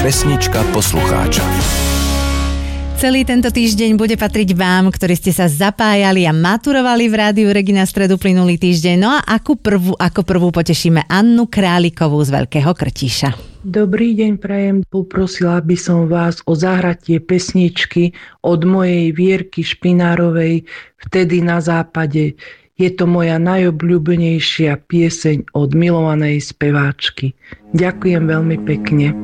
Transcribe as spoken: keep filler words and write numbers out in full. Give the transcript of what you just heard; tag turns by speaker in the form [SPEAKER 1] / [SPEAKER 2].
[SPEAKER 1] Pesnička poslucháča.
[SPEAKER 2] Celý tento týždeň bude patriť vám, ktorí ste sa zapájali a maturovali v Rádiu Regina stredu plynulý týždeň. No a ako prvú, ako prvú potešíme Annu Králikovú z Veľkého Krtíša.
[SPEAKER 3] Dobrý deň, prajem. Poprosila by som vás o zahratie pesničky od mojej Vierky Špinárovej Vtedy na západe. Je to moja najobľúbenejšia pieseň od milovanej speváčky. Ďakujem veľmi pekne.